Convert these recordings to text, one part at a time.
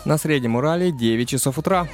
На Среднем Урале 9 часов утра.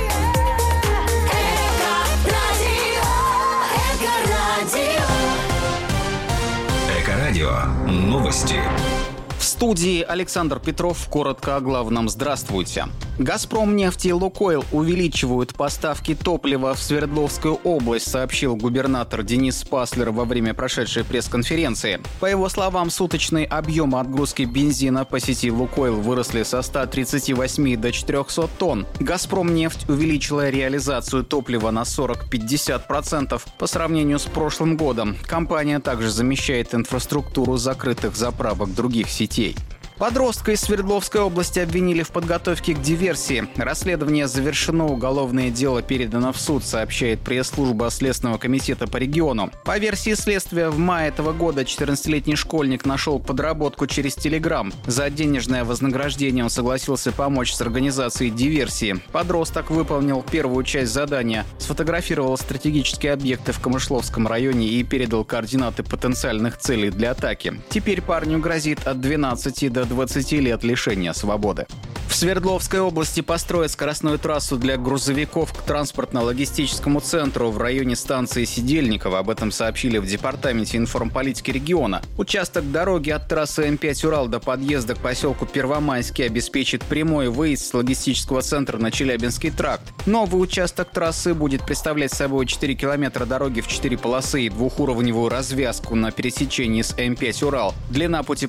Эко-радио. Новости. В студии Александр Петров. Коротко о главном. Здравствуйте. «Газпромнефть» и «Лукойл» увеличивают поставки топлива в Свердловскую область, сообщил губернатор Денис Паслер во время прошедшей пресс-конференции. По его словам, суточные объемы отгрузки бензина по сети «Лукойл» выросли со 138 до 400 тонн. «Газпромнефть» увеличила реализацию топлива на 40-50% по сравнению с прошлым годом. Компания также замещает инфраструктуру закрытых заправок других сетей. Подростка из Свердловской области обвинили в подготовке к диверсии. Расследование завершено, уголовное дело передано в суд, сообщает пресс-служба Следственного комитета по региону. По версии следствия, в мае этого года 14-летний школьник нашел подработку через Telegram. За денежное вознаграждение он согласился помочь с организацией диверсии. Подросток выполнил первую часть задания, сфотографировал стратегические объекты в Камышловском районе и передал координаты потенциальных целей для атаки. Теперь парню грозит от 12 до 20 лет лишения свободы. В Свердловской области построят скоростную трассу для грузовиков к транспортно-логистическому центру в районе станции Сидельниково. Об этом сообщили в Департаменте информполитики региона. Участок дороги от трассы М5 «Урал» до подъезда к поселку Первомайский обеспечит прямой выезд с логистического центра на Челябинский тракт. Новый участок трассы будет представлять собой 4 километра дороги в 4 полосы и двухуровневую развязку на пересечении с М5 «Урал». Длина пути